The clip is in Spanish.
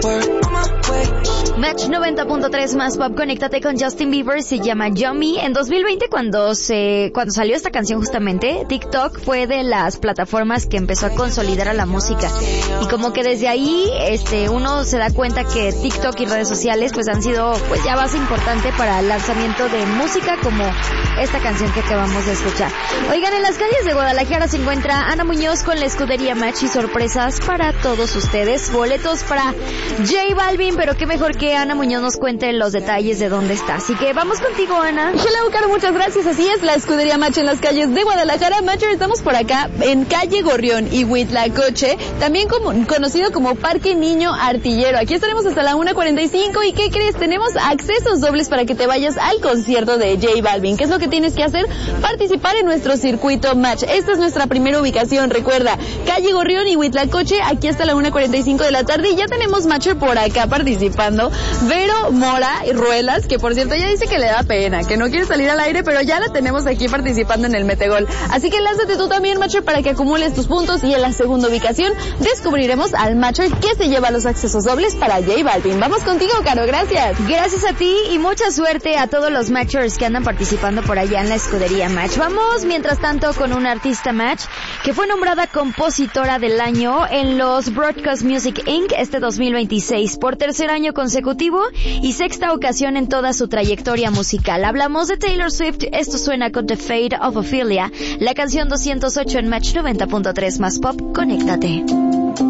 Match 90.3 más pop, conéctate con Justin Bieber, se llama Yummy. En 2020 cuando salió esta canción justamente, TikTok fue de las plataformas que empezó a consolidar a la música. Y como que desde ahí, uno se da cuenta que TikTok y redes sociales pues han sido pues ya base importante para el lanzamiento de música como esta canción que acabamos de escuchar. Oigan, en las calles de Guadalajara se encuentra Ana Muñoz con la escudería Match y sorpresas para todos ustedes. Boletos para J Balvin, pero qué mejor que Ana Muñoz nos cuente los detalles de dónde está. Así que vamos contigo, Ana. Hello, Caro, muchas gracias. Así es, la escudería Match en las calles de Guadalajara. Match, estamos por acá en calle Gorrión y Huitlacoche, también conocido como Parque Niño Artillero. Aquí estaremos hasta la 1:45 y ¿qué crees? Tenemos accesos dobles para que te vayas al concierto de J Balvin. ¿Qué es lo que tienes que hacer? Participar en nuestro circuito Match. Esta es nuestra primera ubicación, recuerda, calle Gorrión y Huitlacoche, aquí hasta la 1:45 de la tarde y ya tenemos Matcher por acá participando. Vero Mora y Ruelas, que por cierto ella dice que le da pena, que no quiere salir al aire, pero ya la tenemos aquí participando en el Metegol. Así que lánzate tú también, Matcher, para que acumules tus puntos y en la segunda ubicación descubriremos al Matcher que se lleva los accesos dobles para J Balvin. Vamos contigo, Caro, gracias. Gracias a ti y mucha suerte a todos los Matchers que andan participando por allá en la escudería Match. Vamos, mientras tanto, con una artista Match que fue nombrada compositora del año en los Broadcast Music Inc. este 2026 por tercer año consecutivo y sexta ocasión en toda su trayectoria musical. Hablamos de Taylor Swift, esto suena con The Fate of Ophelia, la canción 208 en Match 90.3 más pop, conéctate.